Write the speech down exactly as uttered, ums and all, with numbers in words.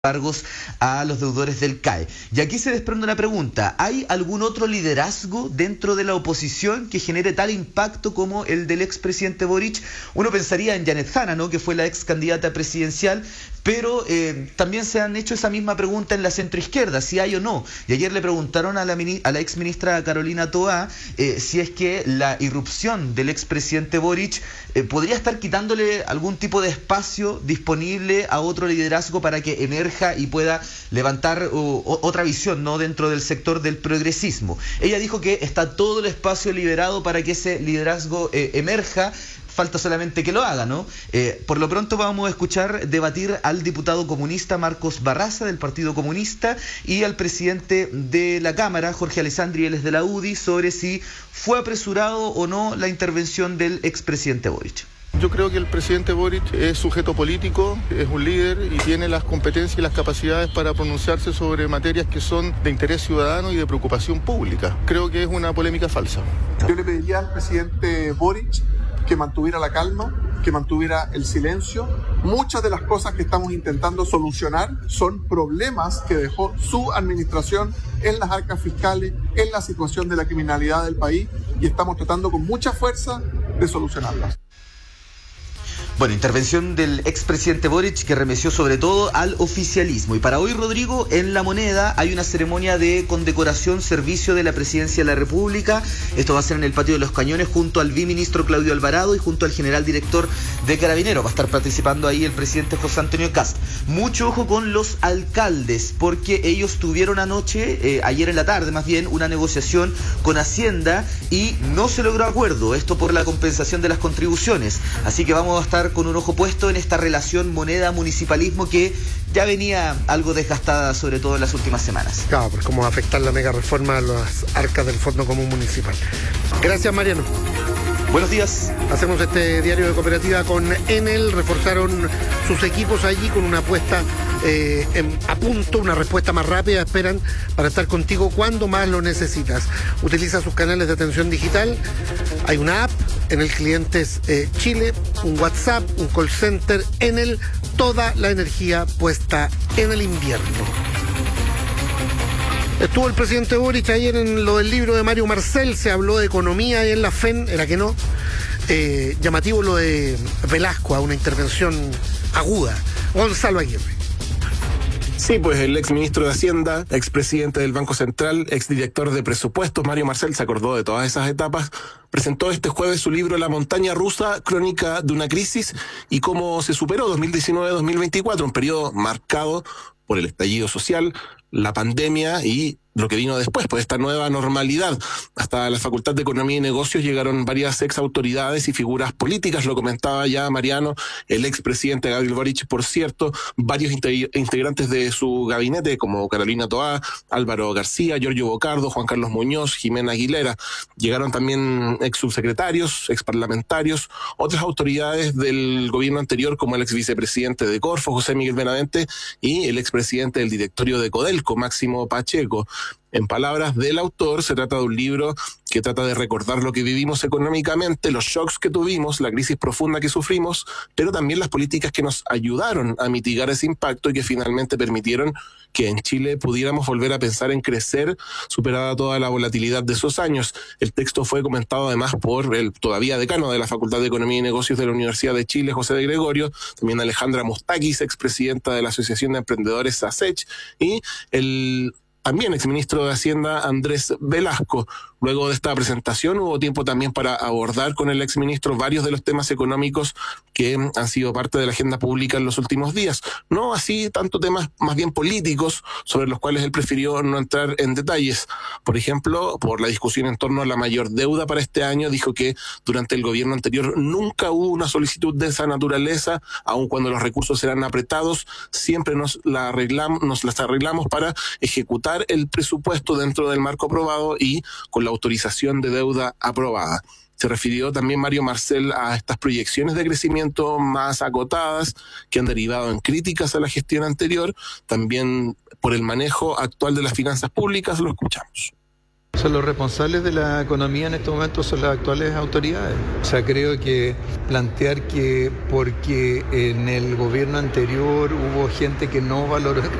cargos a los deudores del C A E. Y aquí se desprende una pregunta: ¿hay algún otro liderazgo dentro de la oposición que genere tal impacto como el del expresidente Boric? Uno pensaría en Janet Jara, ¿no?, que fue la ex candidata presidencial, pero eh, también se han hecho esa misma pregunta en la centroizquierda, si hay o no. Y ayer le preguntaron a la, a la ex ministra Carolina Toá eh, si es que la irrupción del expresidente Boric eh, podría estar quitándole algún tipo de espacio disponible a otro liderazgo para que emerja y pueda levantar uh, otra visión, ¿no?, dentro del sector del progresismo. Ella dijo que está todo el espacio liberado para que ese liderazgo eh, emerja. Falta solamente que lo haga, ¿no? Eh, por lo pronto vamos a escuchar debatir al diputado comunista Marcos Barraza del Partido Comunista y al presidente de la Cámara, Jorge Alessandri, él es de la U D I, sobre si fue apresurado o no la intervención del expresidente Boric. Yo creo que el presidente Boric es sujeto político, es un líder y tiene las competencias y las capacidades para pronunciarse sobre materias que son de interés ciudadano y de preocupación pública. Creo que es una polémica falsa. Yo le pediría al presidente Boric que mantuviera la calma, que mantuviera el silencio. Muchas de las cosas que estamos intentando solucionar son problemas que dejó su administración en las arcas fiscales, en la situación de la criminalidad del país, y estamos tratando con mucha fuerza de solucionarlas. Bueno, intervención del expresidente Boric que remeció sobre todo al oficialismo. Y para hoy, Rodrigo, en La Moneda hay una ceremonia de condecoración servicio de la Presidencia de la República. Esto va a ser en el Patio de los Cañones junto al viceministro Claudio Alvarado y junto al general director de Carabineros. Va a estar participando ahí el presidente José Antonio Kast. Mucho ojo con los alcaldes, porque ellos tuvieron anoche, eh, ayer en la tarde más bien, una negociación con Hacienda y no se logró acuerdo. Esto por la compensación de las contribuciones. Así que vamos a estar con un ojo puesto en esta relación moneda-municipalismo que ya venía algo desgastada, sobre todo en las últimas semanas. Claro, pues cómo va a afectar la mega reforma a las arcas del Fondo Común Municipal. Gracias, Mariano. Buenos días. Hacemos este diario de cooperativa con Enel. Reforzaron sus equipos allí con una apuesta eh, en, a punto, una respuesta más rápida. Esperan para estar contigo cuando más lo necesitas. Utiliza sus canales de atención digital. Hay una app, Enel Clientes eh, Chile, un WhatsApp, un call center. Enel, toda la energía puesta en el invierno. Estuvo el presidente Boric ayer en lo del libro de Mario Marcel, se habló de economía y en la F E N, era que no. Eh, llamativo lo de Velasco, a una intervención aguda. Gonzalo Aguirre. Sí, pues el ex ministro de Hacienda, ex presidente del Banco Central, ex director de presupuestos, Mario Marcel, se acordó de todas esas etapas. Presentó este jueves su libro La montaña rusa, crónica de una crisis y cómo se superó dos mil diecinueve a dos mil veinticuatro, un periodo marcado por el estallido social, la pandemia y lo que vino después, pues esta nueva normalidad. Hasta la Facultad de Economía y Negocios llegaron varias ex autoridades y figuras políticas, lo comentaba ya Mariano, el expresidente Gabriel Boric, por cierto, varios integrantes de su gabinete, como Carolina Toá, Álvaro García, Giorgio Bocardo, Juan Carlos Muñoz, Jimena Aguilera. Llegaron también ex subsecretarios, ex parlamentarios, otras autoridades del gobierno anterior, como el ex vicepresidente de Corfo, José Miguel Benavente, y el expresidente del directorio de Codelco, Máximo Pacheco. En palabras del autor, se trata de un libro que trata de recordar lo que vivimos económicamente, los shocks que tuvimos, la crisis profunda que sufrimos, pero también las políticas que nos ayudaron a mitigar ese impacto y que finalmente permitieron que en Chile pudiéramos volver a pensar en crecer, superada toda la volatilidad de esos años. El texto fue comentado además por el todavía decano de la Facultad de Economía y Negocios de la Universidad de Chile, José de Gregorio, también Alejandra Mustakis, expresidenta de la Asociación de Emprendedores ASECH, y el también exministro de Hacienda Andrés Velasco. Luego de esta presentación hubo tiempo también para abordar con el exministro varios de los temas económicos que han sido parte de la agenda pública en los últimos días. No así tanto temas más bien políticos sobre los cuales él prefirió no entrar en detalles. Por ejemplo, por la discusión en torno a la mayor deuda para este año, dijo que durante el gobierno anterior nunca hubo una solicitud de esa naturaleza, aun cuando los recursos eran apretados, siempre nos, la arreglamos, nos las arreglamos para ejecutar el presupuesto dentro del marco aprobado y con la autorización de deuda aprobada. Se refirió también Mario Marcel a estas proyecciones de crecimiento más acotadas que han derivado en críticas a la gestión anterior, también por el manejo actual de las finanzas públicas. Lo escuchamos. son los responsables de la economía en estos momentos, son las actuales autoridades. O sea, creo que plantear que porque en el gobierno anterior hubo gente que no valoró el